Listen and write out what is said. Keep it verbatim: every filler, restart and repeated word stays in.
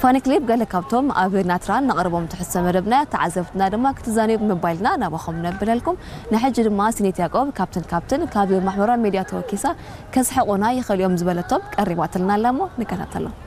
فاني كليب قال لك كابتوم أبي ناتران نقربهم تحس مدبنا تعزفتنا دما كتزاني بموبايلنا نبخم نبل لكم نحجر ما سنيت يعقوب كابتن كابتن كابي محمران ميديا توكيسا كسحقونا يخليهم زبالتهم قريبات لنا لامو نكنتلو